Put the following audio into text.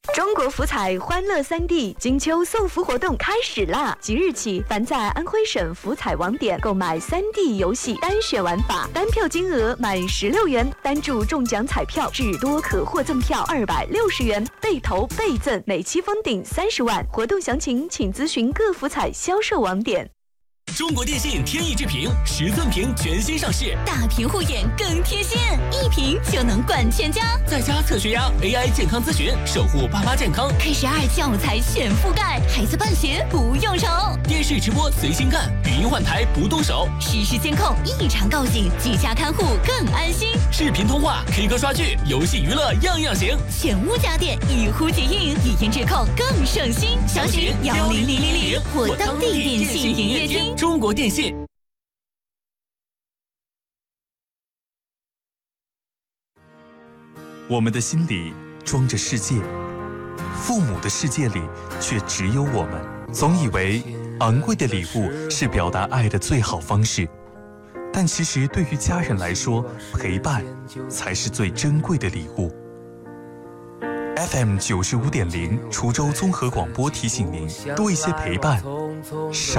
中国福彩欢乐3D金秋送福活动开始啦！即日起，凡在安徽省福彩网点购买3D 游戏单选玩法，单票金额满16元，单注中奖彩票至多可获赠票260元，倍投倍赠，每期封顶30万。活动详情请咨询各福彩销售网点。 中国电信天翼智屏10寸屏全新上市， 大屏护眼更贴心，1屏就能管全家。 在家测血压 ，AI 健康咨询，守护爸妈健康。 K12教材全覆盖，孩子办学不用愁。 电视直播随心干，语音换台不动手。 实时监控，异常告警，居家看护更安心。 视频通话、K 歌刷剧、游戏娱乐样样行。 全屋家电一呼即应，一天质控更省心。详询10000或当地电信营业厅。 中国电信。 我们的心里装着世界，父母的世界里却只有我们。总以为昂贵的礼物是表达爱的最好方式，但其实对于家人来说，陪伴才是最珍贵的礼物。FM95.0滁州综合广播提醒您：多一些陪伴，少